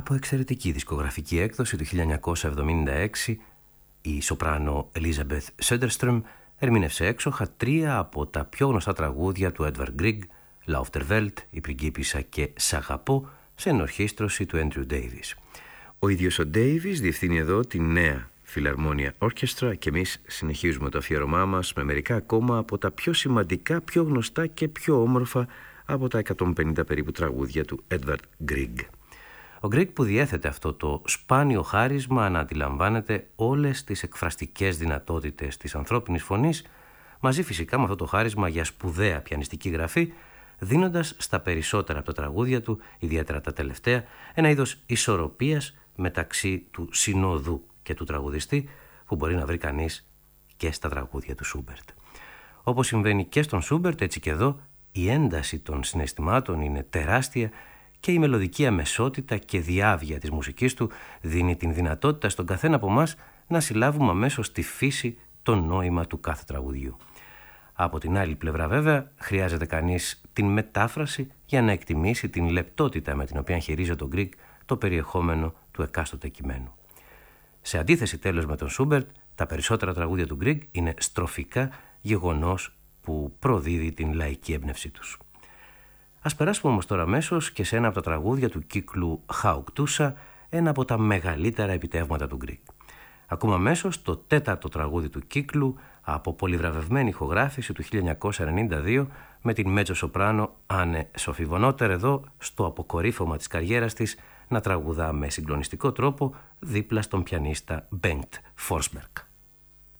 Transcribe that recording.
Από εξαιρετική δισκογραφική έκδοση του 1976, η σοπράνο Elizabeth Söderström ερμήνευσε έξοχα 3 από τα πιο γνωστά τραγούδια του Edvard Grieg, Lauterwelt, η Πριγκίπισσα και Σ' αγαπώ, σε ενορχήστρωση του Andrew Davis. Ο ίδιος ο Davis διευθύνει εδώ τη νέα Philharmonia Orchestra και εμείς συνεχίζουμε το αφιέρωμά μας με μερικά ακόμα από τα πιο σημαντικά, πιο γνωστά και πιο όμορφα από τα 150 περίπου τραγούδια του Edvard Grieg. Ο Grieg, που διέθετε αυτό το σπάνιο χάρισμα να αντιλαμβάνεται όλες τις εκφραστικές δυνατότητες της ανθρώπινης φωνής, μαζί φυσικά με αυτό το χάρισμα για σπουδαία πιανιστική γραφή, δίνοντας στα περισσότερα από τα τραγούδια του, ιδιαίτερα τα τελευταία, ένα είδος ισορροπίας μεταξύ του συνοδού και του τραγουδιστή που μπορεί να βρει κανείς και στα τραγούδια του Σούμπερτ. Όπως συμβαίνει και στον Σούμπερτ, έτσι και εδώ η ένταση των συναισθημάτων είναι τεράστια και η μελωδική αμεσότητα και διάβγεια της μουσικής του δίνει την δυνατότητα στον καθένα από εμάς να συλλάβουμε αμέσως τη φύση, το νόημα του κάθε τραγουδιού. Από την άλλη πλευρά βέβαια χρειάζεται κανείς την μετάφραση για να εκτιμήσει την λεπτότητα με την οποία χειρίζεται τον Grieg το περιεχόμενο του εκάστοτε κειμένου. Σε αντίθεση τέλος με τον Σούμπερτ, τα περισσότερα τραγούδια του Grieg είναι στροφικά, γεγονός που προδίδει την λαϊκή έμπνευσή τους. Ας περάσουμε όμως τώρα αμέσως και σε ένα από τα τραγούδια του κύκλου Χαουκτούσα, ένα από τα μεγαλύτερα επιτεύγματα του Grieg. Ακούμε αμέσως το 4ο τραγούδι του κύκλου από πολυβραβευμένη ηχογράφηση του 1992 με την μέτσο σοπράνο Άνε Σοφιβονότερ εδώ στο αποκορύφωμα της καριέρας της να τραγουδά με συγκλονιστικό τρόπο δίπλα στον πιανίστα Bengt Forsberg.